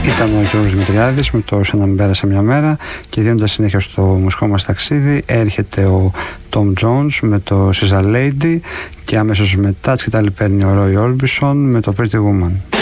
Ήταν ο Γιώργος Δημητριάδης με το «Σαν να μην πέρασε μια μέρα», και δίνοντας συνέχεια στο μουσικό μας ταξίδι έρχεται ο Tom Jones με το «She's a Lady», και αμέσως μετά τη σκητάλη παίρνει ο Roy Orbison με το «Pretty Woman».